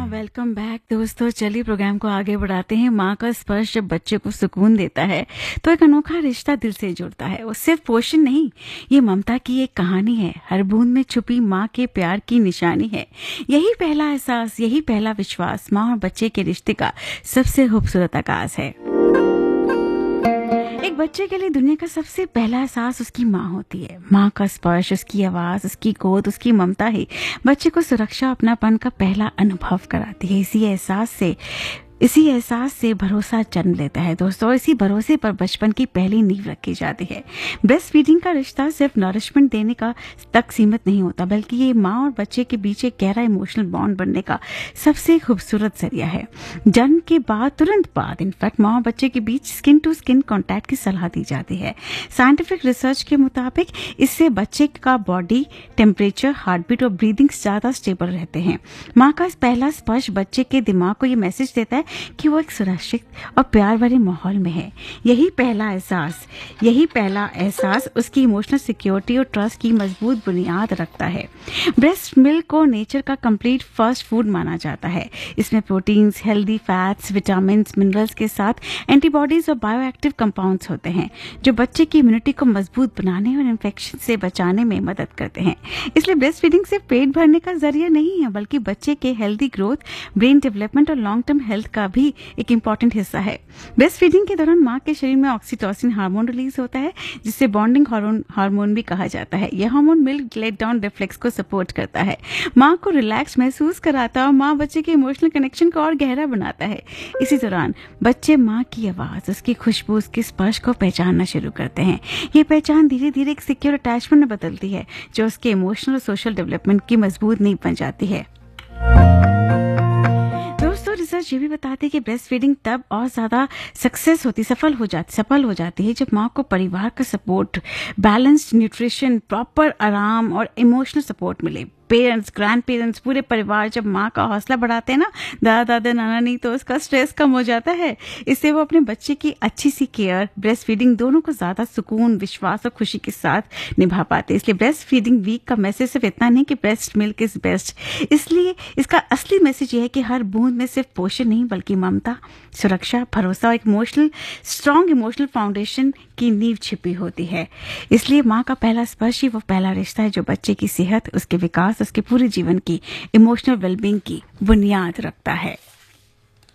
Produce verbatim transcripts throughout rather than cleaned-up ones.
Welcome back दोस्तों। चलिए programme को आगे बढ़ाते हैं। माँ का स्पर्श जब बच्चे को सुकून देता है तो एक अनोखा रिश्ता दिल से जुड़ता है। वो सिर्फ पोषण नहीं, ये ममता की एक कहानी है। हर बूंद में छुपी माँ के प्यार की निशानी है। यही पहला एहसास, यही पहला विश्वास माँ और बच्चे के रिश्ते का सबसे खूबसूरत आगाज है। एक बच्चे के लिए दुनिया का सबसे पहला एहसास उसकी माँ होती है। माँ का स्पर्श, उसकी आवाज, उसकी गोद, उसकी ममता ही बच्चे को सुरक्षा, अपनापन का पहला अनुभव कराती है। इसी एहसास से इसी एहसास से भरोसा जन्म लेता है दोस्तों, और इसी भरोसे पर बचपन की पहली नींव रखी जाती है। ब्रेस्ट फीडिंग का रिश्ता सिर्फ नरिशमेंट देने का तक सीमित नहीं होता, बल्कि ये माँ और बच्चे के बीच एक गहरा इमोशनल बॉन्ड बनने का सबसे खूबसूरत जरिया है। जन्म के बाद तुरंत बाद इनफैक्ट माँ और बच्चे के बीच स्किन टू स्किन कॉन्टैक्ट की सलाह दी जाती है। साइंटिफिक रिसर्च के मुताबिक इससे बच्चे का बॉडी टेम्परेचर, हार्ट बीट और ब्रीदिंग ज्यादा स्टेबल रहते हैं। माँ का पहला स्पर्श बच्चे के दिमाग को ये मैसेज देता है कि वो एक सुरक्षित और प्यार भरे माहौल में है। यही पहला एहसास यही पहला एहसास उसकी इमोशनल सिक्योरिटी और ट्रस्ट की मजबूत बुनियाद रखता है। ब्रेस्ट मिल्क को नेचर का कंप्लीट फर्स्ट फूड माना जाता है। इसमें proteins, healthy fats, vitamin, minerals के साथ एंटीबॉडीज और बायोएक्टिव कंपाउंड्स होते हैं जो बच्चे की इम्यूनिटी को मजबूत बनाने और इन्फेक्शन से बचाने में मदद करते हैं। इसलिए ब्रेस्ट फीडिंग सिर्फ पेट भरने का जरिया नहीं है, बल्कि बच्चे के हेल्दी ग्रोथ, ब्रेन डेवलपमेंट और लॉन्ग टर्म हेल्थ का भी एक इम्पॉर्टेंट हिस्सा है। ब्रेस्ट फीडिंग के दौरान माँ के शरीर में ऑक्सीटोसिन हार्मोन रिलीज होता है, जिसे बॉन्डिंग हार्मोन भी कहा जाता है। यह hormone milk let down reflex को सपोर्ट करता है, माँ को रिलैक्स महसूस कराता है और माँ बच्चे के इमोशनल कनेक्शन को और गहरा बनाता है। इसी दौरान बच्चे माँ की आवाज, उसकी खुशबू, उसके स्पर्श को पहचानना शुरू करते हैं। ये पहचान धीरे धीरे एक सिक्योर अटैचमेंट में बदलती है, जो उसके इमोशनल और सोशल डेवलपमेंट की मजबूत नींव बन जाती है। रिसर्च ये भी बताती है कि ब्रेस्ट फीडिंग तब और ज्यादा सक्सेस होती सफल हो जाती सफल हो जाती है जब माँ को परिवार का सपोर्ट, बैलेंस्ड न्यूट्रिशन, प्रॉपर आराम और इमोशनल सपोर्ट मिले। पेरेंट्स, ग्रैंड पेरेंट्स, पूरे परिवार जब माँ का हौसला बढ़ाते हैं ना, दादा दादा नाना नहीं, तो उसका स्ट्रेस कम हो जाता है। इससे वो अपने बच्चे की अच्छी सी केयर, ब्रेस्ट फीडिंग दोनों को ज्यादा सुकून, विश्वास और खुशी के साथ निभा पाते हैं। इसलिए ब्रेस्ट फीडिंग वीक का मैसेज सिर्फ इतना नहीं कि ब्रेस्ट मिल्क इज बेस्ट, इसलिए इसका असली मैसेज ये है कि हर बूंद में सिर्फ पोषण नहीं, बल्कि ममता, सुरक्षा, भरोसा और एक इमोशनल स्ट्रॉन्ग इमोशनल फाउंडेशन की नींव छिपी होती है। इसलिए माँ का पहला स्पर्श ही वो पहला रिश्ता है जो बच्चे की सेहत, उसके विकास, उसके पूरे जीवन की इमोशनल वेलबींग की बुनियाद रखता है।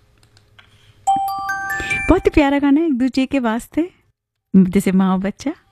बहुत ही प्यारा गाना है एक दूसरे के वास्ते, जैसे माँ और बच्चा।